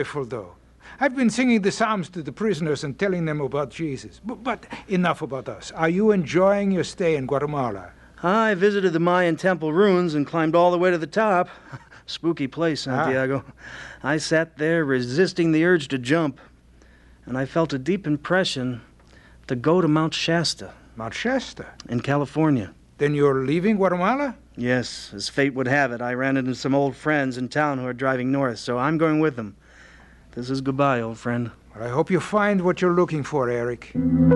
Wonderful, though. I've been singing the Psalms to the prisoners and telling them about Jesus. But enough about us. Are you enjoying your stay in Guatemala? I visited the Mayan temple ruins and climbed all the way to the top. Spooky place, Santiago. I sat there resisting the urge to jump, and I felt a deep impression to go to Mount Shasta. Mount Shasta? In California. Then you're leaving Guatemala? Yes, as fate would have it, I ran into some old friends in town who are driving north, so I'm going with them. This is goodbye, old friend. Well, I hope you find what you're looking for, Eric.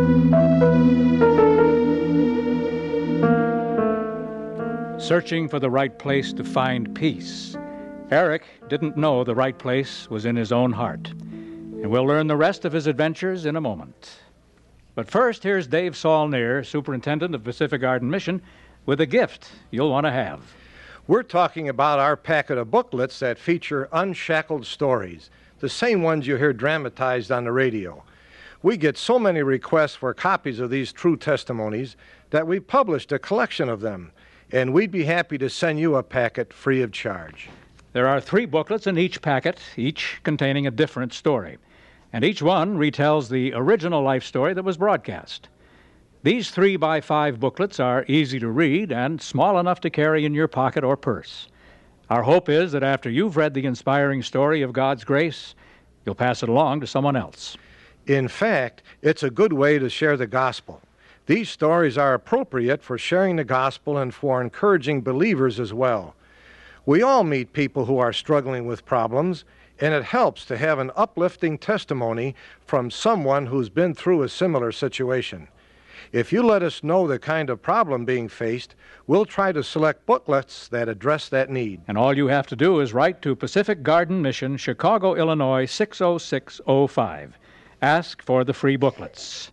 Searching for the right place to find peace. Eric didn't know the right place was in his own heart. And we'll learn the rest of his adventures in a moment. But first, here's Dave Saulnier, Superintendent of Pacific Garden Mission, with a gift you'll want to have. We're talking about our packet of booklets that feature unshackled stories, the same ones you hear dramatized on the radio. We get so many requests for copies of these true testimonies that we published a collection of them, and we'd be happy to send you a packet free of charge. There are 3 booklets in each packet, each containing a different story, and each one retells the original life story that was broadcast. These 3x5 booklets are easy to read and small enough to carry in your pocket or purse. Our hope is that after you've read the inspiring story of God's grace, you'll pass it along to someone else. In fact, it's a good way to share the gospel. These stories are appropriate for sharing the gospel and for encouraging believers as well. We all meet people who are struggling with problems, and it helps to have an uplifting testimony from someone who's been through a similar situation. If you let us know the kind of problem being faced, we'll try to select booklets that address that need. And all you have to do is write to Pacific Garden Mission, Chicago, Illinois, 60605. Ask for the free booklets.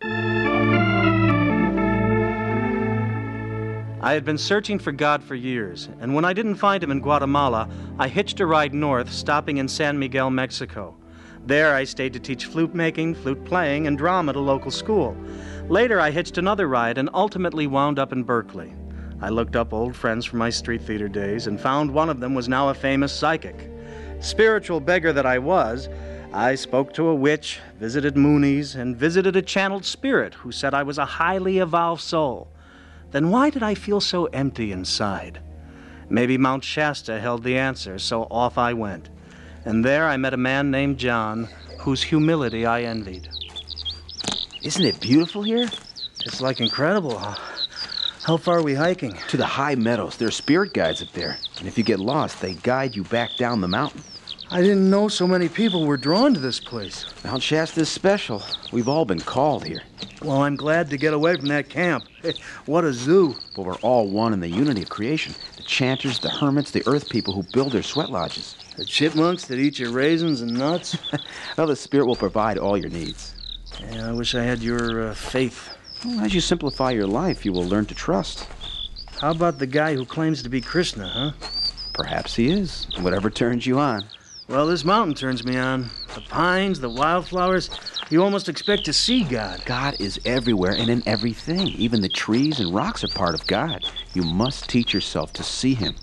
I had been searching for God for years, and when I didn't find him in Guatemala, I hitched a ride north, stopping in San Miguel, Mexico. There I stayed to teach flute making, flute playing, and drama at a local school. Later I hitched another ride and ultimately wound up in Berkeley. I looked up old friends from my street theater days and found one of them was now a famous psychic. Spiritual beggar that I was, I spoke to a witch, visited Moonies, and visited a channeled spirit who said I was a highly evolved soul. Then why did I feel so empty inside? Maybe Mount Shasta held the answer, so off I went. And there I met a man named John, whose humility I envied. Isn't it beautiful here? It's like incredible. How far are we hiking? To the high meadows. There are spirit guides up there. And if you get lost, they guide you back down the mountain. I didn't know so many people were drawn to this place. Mount Shasta is special. We've all been called here. Well, I'm glad to get away from that camp. What a zoo. But we're all one in the unity of creation. The chanters, the hermits, the earth people who build their sweat lodges. The chipmunks that eat your raisins and nuts. Well, the Spirit will provide all your needs. Yeah, I wish I had your faith. Well, as you simplify your life, you will learn to trust. How about the guy who claims to be Krishna, huh? Perhaps he is. Whatever turns you on. Well, this mountain turns me on. The pines, the wildflowers. You almost expect to see God. God is everywhere and in everything. Even the trees and rocks are part of God. You must teach yourself to see him.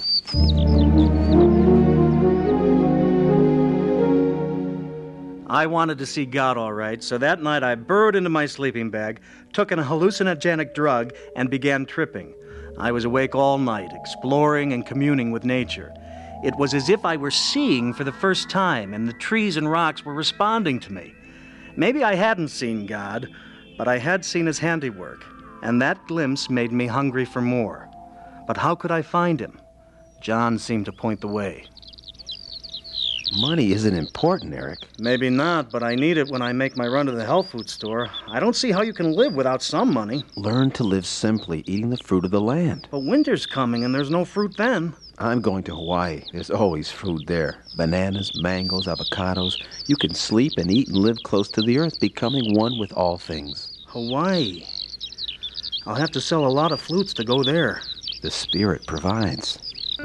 I wanted to see God all right, so that night I burrowed into my sleeping bag, took an hallucinogenic drug, and began tripping. I was awake all night, exploring and communing with nature. It was as if I were seeing for the first time, and the trees and rocks were responding to me. Maybe I hadn't seen God, but I had seen his handiwork, and that glimpse made me hungry for more. But how could I find him? John seemed to point the way. Money isn't important, Eric. Maybe not, but I need it when I make my run to the health food store. I don't see how you can live without some money. Learn to live simply, eating the fruit of the land. But winter's coming, and there's no fruit then. I'm going to Hawaii. There's always food there. Bananas, mangoes, avocados. You can sleep and eat and live close to the earth, becoming one with all things. Hawaii. I'll have to sell a lot of flutes to go there. The Spirit provides.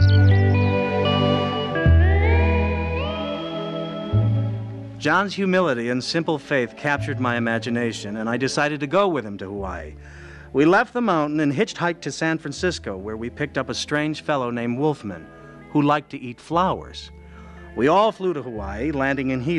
John's humility and simple faith captured my imagination, and I decided to go with him to Hawaii. We left the mountain and hitchhiked to San Francisco, where we picked up a strange fellow named Wolfman, who liked to eat flowers. We all flew to Hawaii, landing in Hilo.